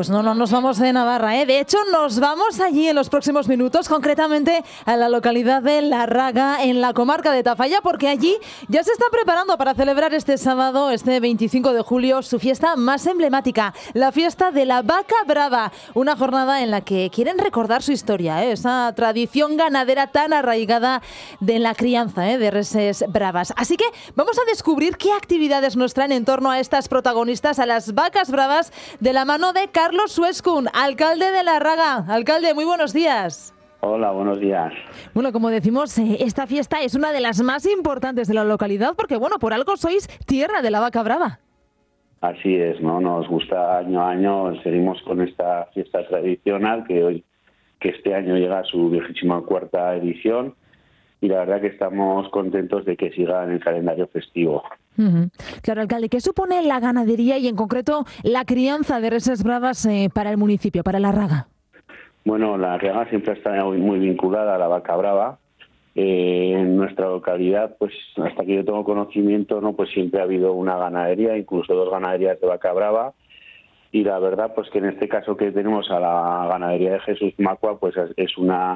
Pues no nos vamos de Navarra, ¿eh? De hecho, nos vamos allí en los próximos minutos, concretamente a la localidad de Larraga, en la comarca de Tafalla, porque allí ya se está preparando para celebrar este sábado, este 25 de julio, su fiesta más emblemática, la fiesta de la Vaca Brava, una jornada en la que quieren recordar su historia, esa tradición ganadera tan arraigada de la crianza de reses bravas. Así que vamos a descubrir qué actividades nos traen en torno a estas protagonistas, a las vacas bravas, de la mano de Carlos Suescun, alcalde de Larraga. Alcalde, muy buenos días. Hola, buenos días. Bueno, como decimos, esta fiesta es una de las más importantes de la localidad porque, bueno, por algo sois tierra de la Vaca Brava. Así es, ¿no? Nos gusta año a año, seguimos con esta fiesta tradicional que este año llega a su 24ª edición y la verdad que estamos contentos de que siga en el calendario festivo. Claro, alcalde, ¿qué supone la ganadería y en concreto la crianza de reses bravas para el municipio, para Larraga? Bueno, Larraga siempre está muy vinculada a la vaca brava. En nuestra localidad, pues hasta que yo tengo conocimiento, no, pues siempre ha habido una ganadería, incluso 2 ganaderías de vaca brava. Y la verdad, pues que en este caso que tenemos a la ganadería de Jesús Macua, pues es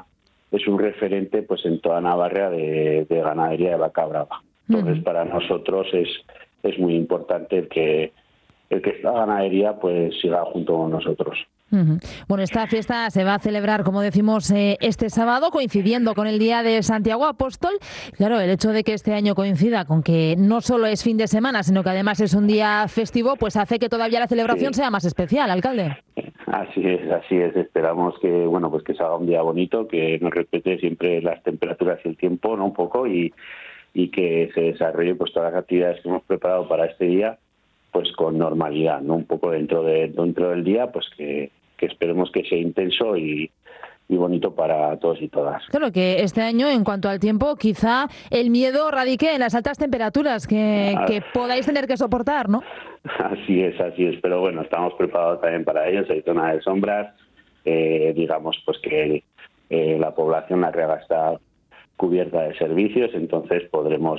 un referente, pues en toda Navarra de ganadería de vaca brava. Entonces, para nosotros es muy importante el que esta ganadería pues siga junto con nosotros. Bueno, esta fiesta se va a celebrar, como decimos, este sábado, coincidiendo con el Día de Santiago Apóstol. Claro, el hecho de que este año coincida con que no solo es fin de semana, sino que además es un día festivo, pues hace que todavía la celebración sea más especial, alcalde. Así es. Esperamos que, bueno, pues que se haga un día bonito, que nos respete siempre las temperaturas y el tiempo, ¿no? Un poco, y que se desarrolle pues todas las actividades que hemos preparado para este día pues con normalidad, ¿no? Un poco dentro del día, pues que esperemos que sea intenso y bonito para todos y todas. Claro que este año, en cuanto al tiempo, quizá el miedo radique en las altas temperaturas que podáis tener que soportar, ¿no? Así es, pero bueno, estamos preparados también para ello. Hay zona de sombras, digamos pues que la población Larraga está cubierta de servicios, entonces podemos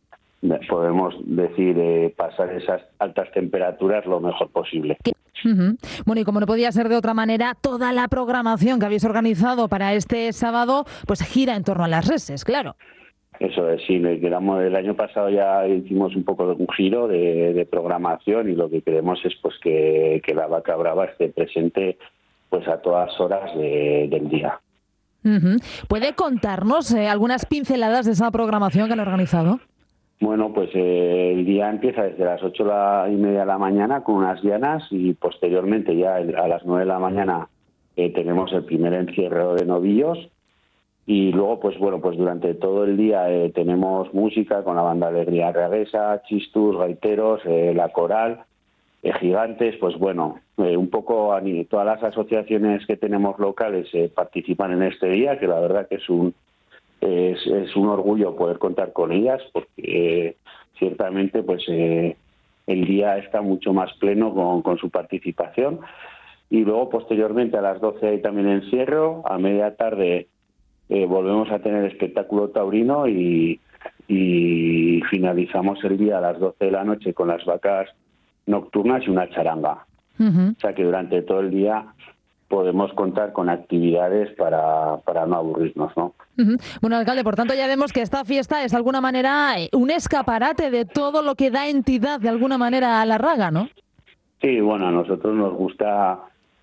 decir pasar esas altas temperaturas lo mejor posible. Bueno, y como no podía ser de otra manera, toda la programación que habéis organizado para este sábado pues gira en torno a las reses, claro. Eso es, sí, el año pasado ya hicimos un poco de un giro de programación y lo que queremos es pues que la vaca brava esté presente pues a todas horas del día. ¿Puede contarnos algunas pinceladas de esa programación que han organizado? Bueno, pues el día empieza desde las 8:30 de la mañana con unas llanas y posteriormente ya a las 9 de la mañana tenemos el primer encierro de novillos y luego pues durante todo el día tenemos música con la banda Alegría Arraguesa, Chistus, Gaiteros, la Coral, Gigantes, pues un poco todas las asociaciones que tenemos locales participan en este día, que la verdad que es un orgullo poder contar con ellas porque ciertamente pues el día está mucho más pleno con su participación y luego posteriormente a las 12 hay también encierro, a media tarde volvemos a tener espectáculo taurino y finalizamos el día a las 12 de la noche con las vacas nocturnas y una charanga. O sea que durante todo el día podemos contar con actividades para no aburrirnos, ¿no? Bueno, alcalde, por tanto ya vemos que esta fiesta es de alguna manera un escaparate de todo lo que da entidad de alguna manera a Larraga, ¿no? Sí, bueno, a nosotros nos gusta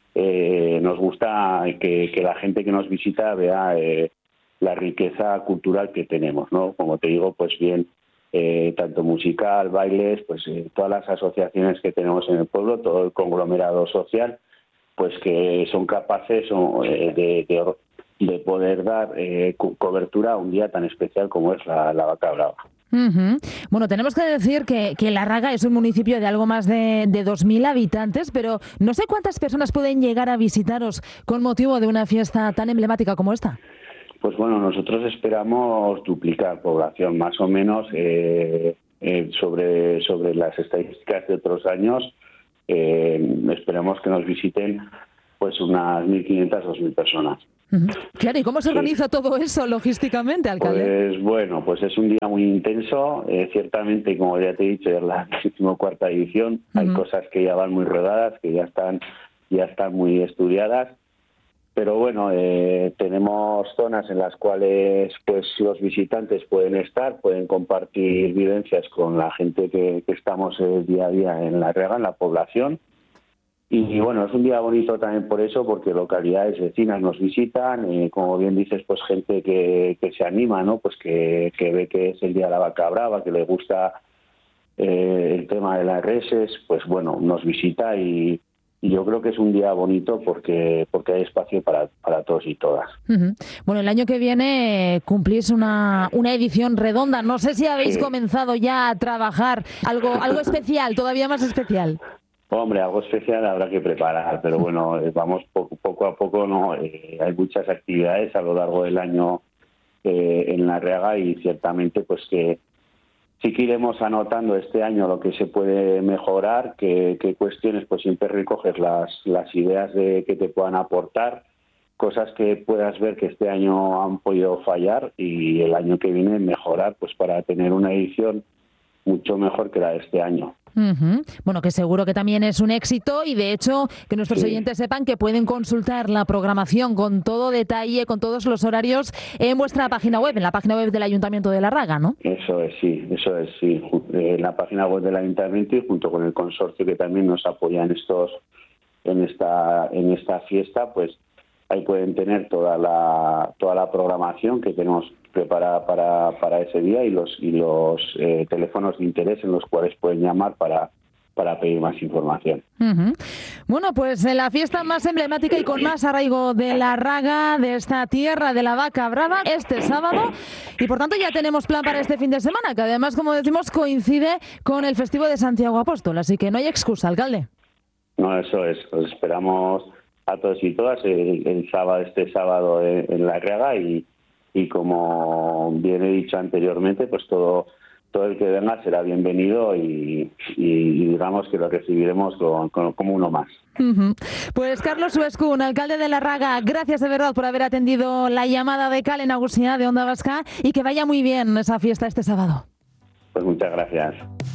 que la gente que nos visita vea la riqueza cultural que tenemos, ¿no? Como te digo, pues bien, tanto musical, bailes, pues todas las asociaciones que tenemos en el pueblo, todo el conglomerado social, pues que son capaces de poder dar cobertura a un día tan especial como es la Vaca Brava. Bueno, tenemos que decir que Larraga es un municipio de algo más de 2.000 habitantes, pero no sé cuántas personas pueden llegar a visitaros con motivo de una fiesta tan emblemática como esta. Pues bueno, nosotros esperamos duplicar población, más o menos sobre las estadísticas de otros años. Esperemos que nos visiten pues unas 1.500 o 2.000 personas. Claro, ¿y cómo se organiza todo eso logísticamente, alcalde? Pues bueno, pues es un día muy intenso. Ciertamente, como ya te he dicho, es la 24ª edición. Hay cosas que ya van muy rodadas, que ya están ya están muy estudiadas. Pero bueno, tenemos zonas en las cuales pues los visitantes pueden estar, pueden compartir vivencias con la gente que estamos día a día en La Riaga, en la población. Y bueno, es un día bonito también por eso, porque localidades vecinas nos visitan, como bien dices, pues gente que se anima, ¿no? Pues que ve que es el Día de la Vaca Brava, que le gusta el tema de las reses, pues bueno, nos visita y yo creo que es un día bonito porque hay espacio para todos y todas. Uh-huh. Bueno, el año que viene cumplís una edición redonda. No sé si habéis comenzado ya a trabajar algo especial, todavía más especial. Hombre, algo especial habrá que preparar, pero bueno, vamos poco a poco, ¿no? Hay muchas actividades a lo largo del año en La Riaga y ciertamente pues que sí que iremos anotando este año lo que se puede mejorar, qué cuestiones, pues siempre recoges las ideas que te puedan aportar, cosas que puedas ver que este año han podido fallar y el año que viene mejorar, pues para tener una edición mucho mejor que la de este año. Uh-huh. Bueno, que seguro que también es un éxito y de hecho que nuestros oyentes sepan que pueden consultar la programación con todo detalle, con todos los horarios en vuestra página web, en la página web del Ayuntamiento de La Riaga, ¿no? Eso es, sí. En la página web del Ayuntamiento y junto con el consorcio que también nos apoya en esta fiesta, pues ahí pueden tener toda la programación que tenemos preparada para ese día y los teléfonos de interés en los cuales pueden llamar para pedir más información. Uh-huh. Bueno, pues la fiesta más emblemática y con más arraigo de La Riaga, de esta tierra de la Vaca Brava, este sábado, y por tanto ya tenemos plan para este fin de semana, que además, como decimos, coincide con el festivo de Santiago Apóstol, así que no hay excusa, alcalde. No, eso es, os esperamos a todos y todas este sábado en La Riaga y como bien he dicho anteriormente, pues todo el que venga será bienvenido y digamos que lo recibiremos como uno más. Uh-huh. Pues Carlos Suescún, alcalde de La Riaga, gracias de verdad por haber atendido la llamada de Cal Nagusia de Onda Vasca y que vaya muy bien esa fiesta este sábado. Pues muchas gracias.